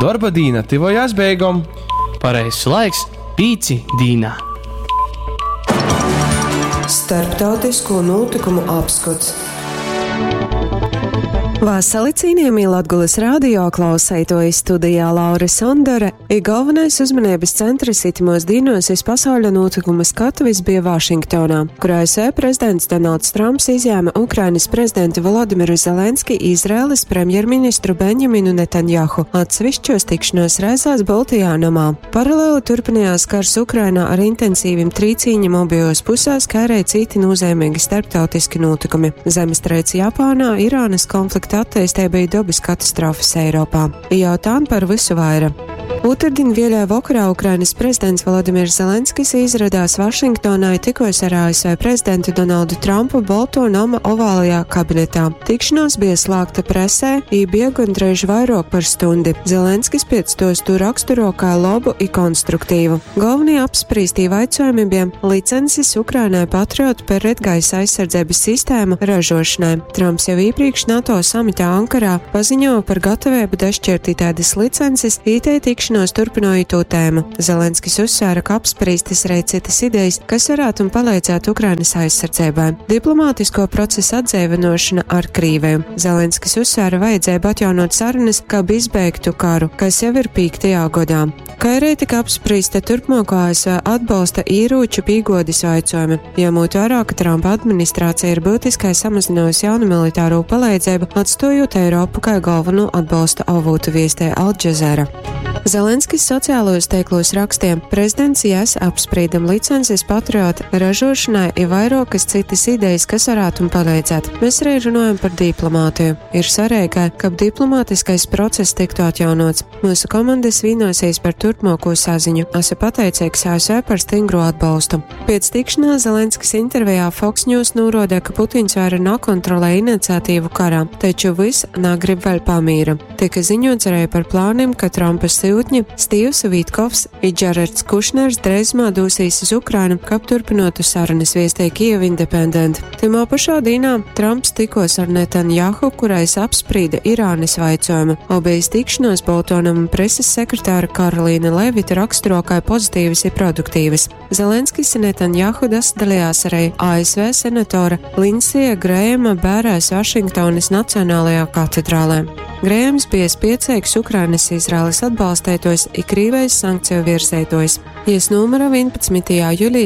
Darba dīna tuvojas beigām. Pareizs laiks pīci dīnā. Starptautisko notikumu apskats. Vasali cienījamie Latgules radio klausētoji, studijā Laura Sondore. Galvenais uzmanības centrs itimos dīnos pasauļa notikuma skatuves bija Vašingtonā, kur ASV prezidents Donalds Trumps izjēma Ukrainas prezidentu Volodimiru Zelenski, Izraēlas premjerministru Benjaminu Netanjahu atsevišķos tikšanos reizēs Baltijā namā. Paralēli turpinājās karš Ukrainā ar intensīviem trīcīņiem abajos pusēs, kā arī citi nozīmīgi starptautiski notikumi. Zemestrīce Japānā, Irānas konflikta attīstībai bija dabas katastrofas Eiropā. Jautājumi par visu vaira. Otrdien vēļā vakarā Ukrainas prezidents Volodimirs Zelenskis izradās Vašingtonā tikos ar ASV prezidentu Donaldu Trumpu Balto nama ovālajā kabinetā. Tikšanās bija slēgta presē, bija gandrīz vairāk par stundi. Zelenskis pēc tos to raksturo kā labu un konstruktīvu. Galvenie apspriestī jautājumi bija licences Ukrainai Patriot pretgaisa aizsardzības sistēmu ražošanai. Trumps jau iepriekš NATO samitā Ankarā paziņoja par gatavību dešķirtīt tādas licences, tikšanos turpināja to tēmu. Zelenskis uzsvēra, ka apspriestas arī citas idejas, kas varētu palīdzēt Ukrainas aizsardzībai. Diplomātisko procesu atdzīvināšana ar Krieviju. Zelenskis uzsvēra vajadzību atjaunot sarunas, kā izbeigtu karu, kas jau ir 5. gadā. Kā arī tika apspriesta turpmāko ASV atbalsta ieroču pīgodas jautājumi, ņemot vērā, ka Trumpa administrācija ir būtiskai samazinājusi jaunu militāro palīdzību, atstājot Eiropu kā galveno atbalsta avotu viestē Al Jazeera. Zelenskis sociālajos tīklos rakstiem: prezidents jās apspriedam licences Patriot ražošanai ir vairākas citas idejas, kas varētu palīdzēt. Mēs arī runājam par diplomātiju. Ir svarīgi, ka diplomātiskais process tiktu atjaunots. Mūsu komandas vienosies par turpmāko saziņu. Esmu pateicīgs ASV par stingro atbalstu. Pēc tikšanās Zelenskis intervijā Fox News norāda, ka Putins vairs nekontrolē iniciatīvu karā, taču viss negrib vēl pamīra. Tika ziņots arī par plāniem, ka Trumpa sūtņi Stīvs Vitkovs un Džarards Kušners drīzumā dosīs uz Ukrainu, kā turpinotu sarunas, viestīja Kyiv Independent. Timā pašā dienā Trumps tikos ar Netanjahu, kurais apsprīda Irānas jautājumu. Abijas tikšanos Baltonam preses sekretāra Karolīna Levita raksturo kā pozitīvas un produktīvas. Zelenskis un Netanjahu dalījās arī ASV senatora Lindsija Grējama bērēs Vašingtonas Nacionālajā katedrālē. Grējams bija spiecīgs Ukrainas Izraēlas atbalstētos un Krievijas sankciju virsētos. Ies numura 11. jūlijā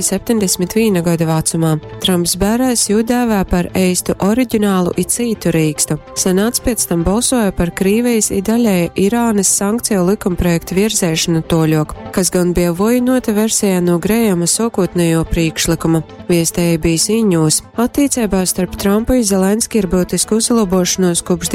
71 gada vecumā. Trumps bērēs jūdēvē par eistu oriģinālu un citu rīkstu. Senāts pēc tam balsoja par Krievijas un daļēji Irānas sankciju likumprojektu virzēšanu toļok, kas gan bija vojinota versijā no Grējama sākotnējo priekšlikuma. Viestēji bija ziņos. Attiecībās starp Trumpu un Zelenski ir būtisku uzlabošanos kopš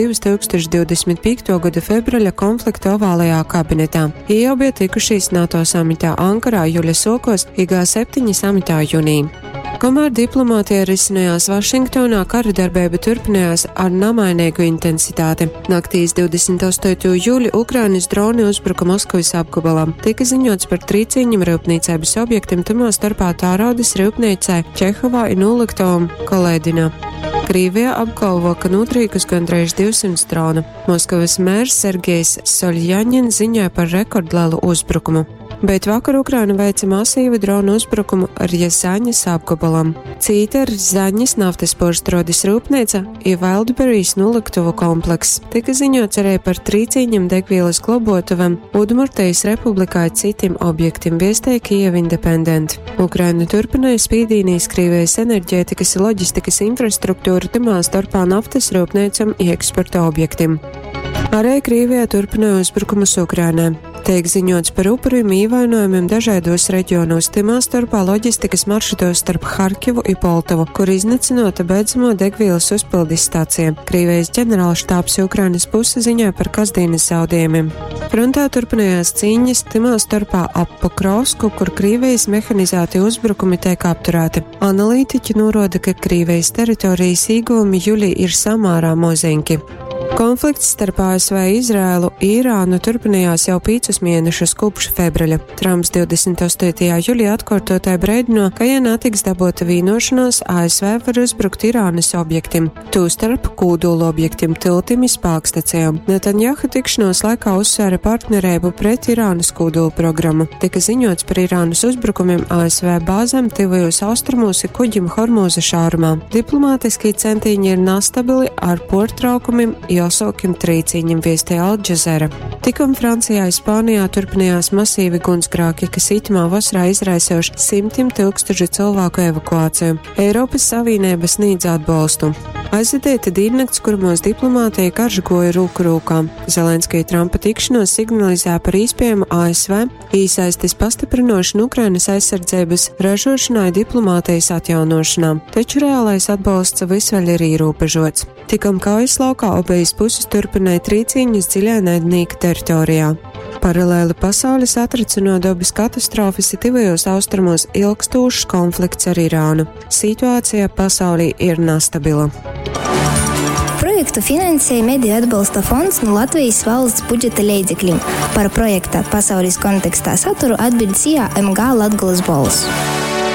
2025. gada februāļa konflikta ovālajā kabinetā. Ie jau bija tikušies NATO samitā Ankarā jūļa sokos un G7 samitā jūnijā. Kamēr diplomātija risinājās Vašingtonā, kara darbība turpinājās ar nemainīgu intensitāti. Naktīs 28. jūļa Ukrainas droni uzbruka Moskavas apgabalam. Tika ziņots par trīcīņiem rūpniecības objektiem, tamā starpā Tāraudas rūpniecei Čehovā un Uliktovam Kolēdinā. Krievijā apgalvo, ka notrīkus gandrīz 200 dronu. Moskavas mērs Sergejs Soļjaņins ziņoja par rekordlielu uzbrukumu. Bet vakar Ukraina veica masīvu dronu uzbrukumu ar Jasaņas apgabalam. Cita ir Zaņas naftas porštrodes rūpnīca un Wildberries noliktuvu komplekss. Tika ziņots arī par trīcīņiem degvielas globotuvam Udmurtijas republikā citiem objektiem, viestīja Kyiv Independent. Ukraina turpināja spīdīnīs Krievijas enerģētikas un loģistikas infrastruktūru, timā starpā naftas rūpnīcam un eksporta objektiem. Arī Krievijā turpināja uzbrukumus Ukrainai. Tiek ziņots par upuriem ievainojumiem dažādos reģionos, timā starpā loģistikas maršrutos starp Harkivu un Poltavu, kur iznīcinota beidzamo degvielas uzpildes stācija. Krievijas ģenerālštābs Ukrainas puse ziņoja par kasdienas zaudējumiem. Frontā turpinājās cīņas, timā starpā ap Pokrovsku, kur Krievijas mehanizēti uzbrukumi tiek apturēti. Analītiķi norāda, ka Krievijas teritorijas ieguvumi jūlijā ir samārā mozeņki. Konflikts starp ASV, Izraēlu, Irānu turpinājās jau 5 mēnešus kopš februāra. Trumps 28. jūlijā atkārtotai brēdino, ka, ja netiks dabūta vienošanās, ASV var uzbrukt Irānas objektiem, tūstarp kūdulu objektiem, tiltim, spēkstacijām. Netanjahu tikšanos laikā uzsvēra partnerību pret Irānas kūdulu programmu. Tika ziņots par Irānas uzbrukumiem ASV bāzēm tuvajos austrumos un kuģim Hormūza šaurumā. Diplomātiskie centieni ir nestabili ar portraukumiem, jāsaukim trīcīņiem, viestīja Al Jazeera. Tikam Francijā, Spānijā turpinājās masīvi gunsgrāki, kas itamā vasarā izraisījuši 100 000 cilvēku evakuāciju. Eiropas Savienība sniedz atbalstu. Aizvadīta diennakts, kurmos diplomātija karžgoja roku rūkām. Zelenskija Trumpa tikšanos signalizē par iespējamu ASV īsaistis pastiprinošanu Ukrainas aizsardzības ražošanai diplomātijas atjaunošanā, taču reālais atbalsts visvaļ ir ierobežots. Tikam kaujas laukā obejas puses turpināja trīcīņas dziļā naidnieka teritorijā. Paralēli pasauli satrica no dabas katastrofas tivajos austrumos ilgstošs konflikts ar Irānu. Situācija pasaulī ir nestabila. Projektu finansēja Mediju atbalsta fonds no Latvijas valsts budžeta līdzekļiem. Par projekta pasaules kontekstā saturu atbild CIA MG Latgoles balss.